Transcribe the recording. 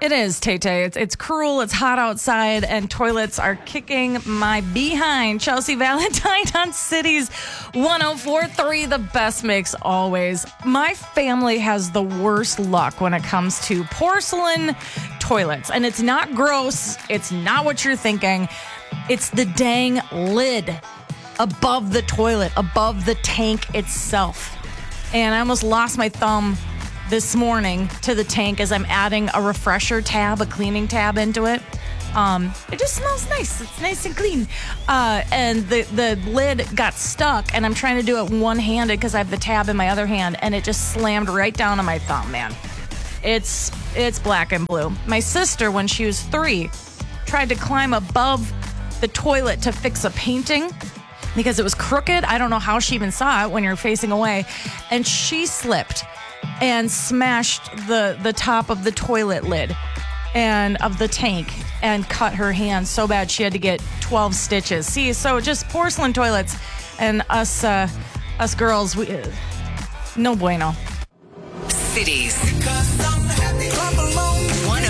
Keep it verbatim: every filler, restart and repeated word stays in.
It is, Tay-Tay. It's, it's cruel, it's hot outside, and toilets are kicking my behind. Chelsea Valentine on Cities one oh four point three, the best mix always. My family has the worst luck when it comes to porcelain toilets. And it's not gross. It's not what you're thinking. It's the dang lid above the toilet, above the tank itself. And I almost lost my thumb this morning to the tank as I'm adding a refresher tab, a cleaning tab into it. Um, it just smells nice. It's nice and clean. Uh, and the, the lid got stuck, and I'm trying to do it one-handed because I have the tab in my other hand, and it just slammed right down on my thumb, man. It's it's black and blue. My sister, when she was three, tried to climb above the toilet to fix a painting because it was crooked. I don't know how she even saw it when you're facing away. And she slipped and smashed the, the top of the toilet lid and of the tank and cut her hand so bad she had to get twelve stitches. See, so just porcelain toilets and us uh, us girls, we, uh, no bueno. Cities. Because I'm happy. Clap along.